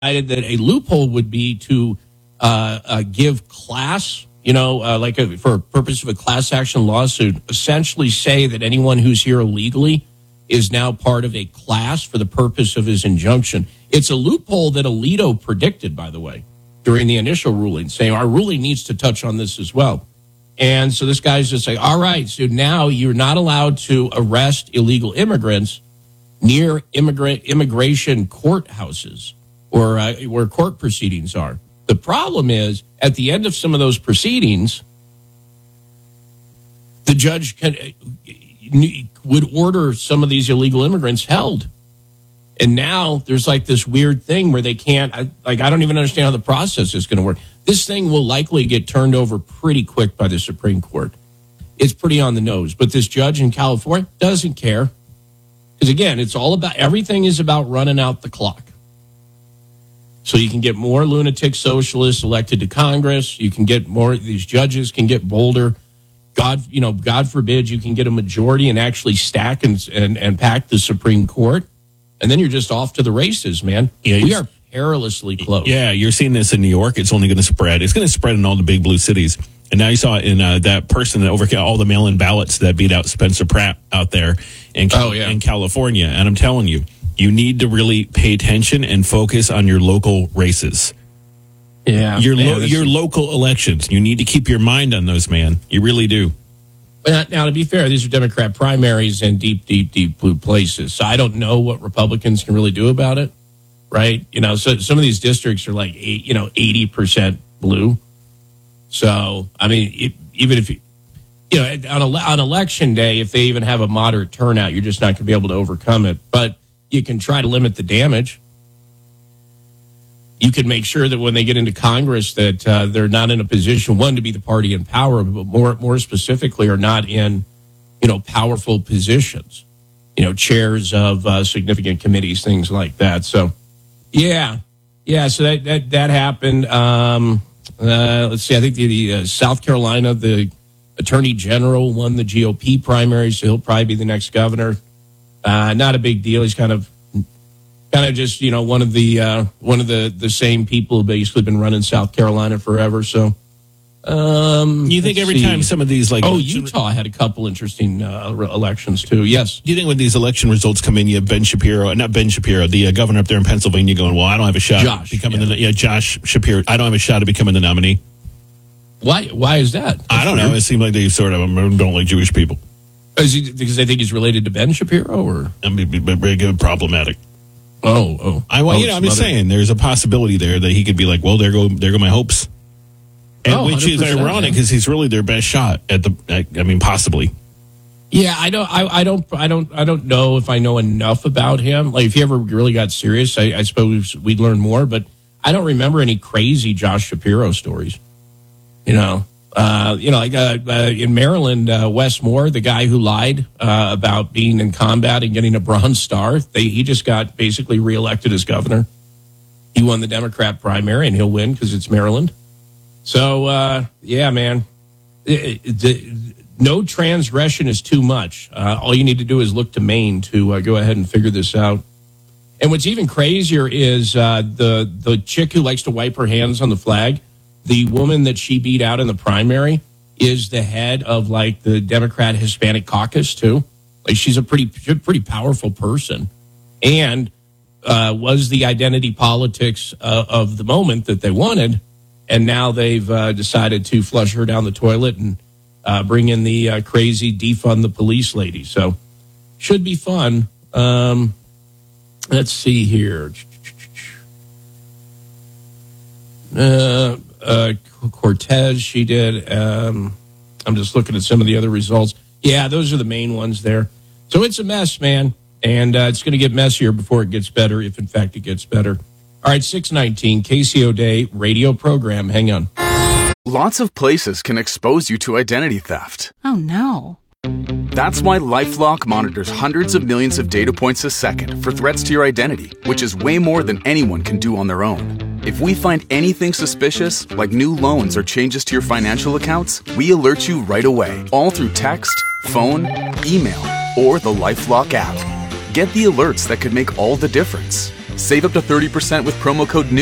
that a loophole would be to give class, for purpose of a class action lawsuit, essentially say that anyone who's here illegally is now part of a class for the purpose of his injunction. It's a loophole that Alito predicted, by the way, during the initial ruling, saying our ruling needs to touch on this as well. And so this guy's just like, all right, so now you're not allowed to arrest illegal immigrants near immigration courthouses or where court proceedings are. The problem is, at the end of some of those proceedings, the judge would order some of these illegal immigrants held. And now there's like this weird thing where they can't, I don't even understand how the process is going to work. This thing will likely get turned over pretty quick by the Supreme Court. It's pretty on the nose. But this judge in California doesn't care. Because again, everything is about running out the clock. So you can get more lunatic socialists elected to Congress. You can get more, these judges can get bolder. God forbid you can get a majority and actually stack and pack the Supreme Court. And then you're just off to the races, man. Yeah, we are perilously close. Yeah, you're seeing this in New York. It's only going to spread. It's going to spread in all the big blue cities. And now you saw it in that person that overcame all the mail-in ballots that beat out Spencer Pratt out there in California. And I'm telling you, you need to really pay attention and focus on your local races. Yeah. Your local elections. You need to keep your mind on those, man. You really do. But now, to be fair, these are Democrat primaries in deep, deep, deep blue places. So I don't know what Republicans can really do about it, right? So some of these districts are like 80% blue. So I mean, even if on election day, if they even have a moderate turnout, you're just not going to be able to overcome it. But you can try to limit the damage. You can make sure that when they get into Congress that they're not in a position, one, to be the party in power, but more specifically are not in, powerful positions, chairs of significant committees, things like that. So, yeah. So that happened. Let's see. I think the South Carolina, the Attorney General won the GOP primary, so he'll probably be the next governor. Not a big deal. He's kind of just one of the same people who basically been running South Carolina forever. So you think every time some of these Utah had a couple interesting elections too. Yes. Do you think when these election results come in, you have the governor up there in Pennsylvania going, well, I don't have a shot at becoming Josh Shapiro. I don't have a shot at becoming the nominee. Why is that? I don't know. It seemed like they sort of don't like Jewish people. Because they think he's related to Ben Shapiro, or very problematic. I'm just saying, there's a possibility there that he could be like, well, there go my hopes, which is ironic because he's really their best shot at possibly. Yeah, I don't know if I know enough about him. Like, if he ever really got serious, I suppose we'd learn more. But I don't remember any crazy Josh Shapiro stories. In Maryland, Wes Moore, the guy who lied about being in combat and getting a Bronze Star, he just got basically reelected as governor. He won the Democrat primary, and he'll win because it's Maryland. So, man, no transgression is too much. All you need to do is look to Maine to go ahead and figure this out. And what's even crazier is the chick who likes to wipe her hands on the flag. The woman that she beat out in the primary is the head of the Democrat Hispanic caucus too. Like, she's a pretty powerful person, and was the identity politics of the moment that they wanted. And now they've decided to flush her down the toilet and bring in the crazy defund the police lady. So should be fun. Let's see here. Cortez, she did. I'm just looking at some of the other results. Yeah, those are the main ones there. So it's a mess, man. And it's going to get messier before it gets better, if in fact it gets better. All right, 619, KCO Day radio program. Hang on. Lots of places can expose you to identity theft. Oh, no. That's why LifeLock monitors hundreds of millions of data points a second for threats to your identity, which is way more than anyone can do on their own. If we find anything suspicious, like new loans or changes to your financial accounts, we alert you right away, all through text, phone, email, or the LifeLock app. Get the alerts that could make all the difference. Save up to 30% with promo code